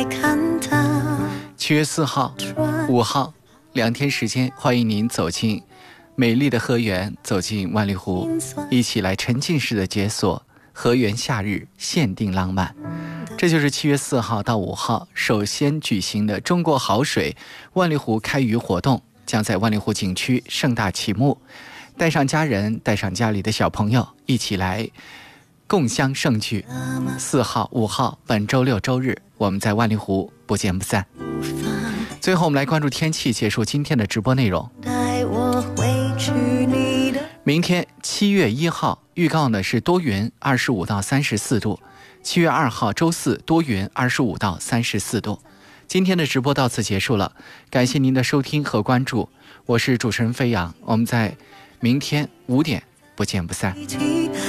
7月4号、5号2天时间，欢迎您走进美丽的河源，走进万里湖，一起来沉浸式的解锁河源夏日限定浪漫。这就是7月4号到5号首先举行的中国好水万里湖开渔活动，将在万里湖景区盛大启幕。带上家人，带上家里的小朋友，一起来共襄盛举。4号、5号本周六周日，我们在万里湖不见不散。最后我们来关注天气，结束今天的直播内容。明天7月1号预告呢是多云25到34度，7月2号周四多云25到34度。今天的直播到此结束了，感谢您的收听和关注，我是主持人飞扬，我们在明天5点不见不散。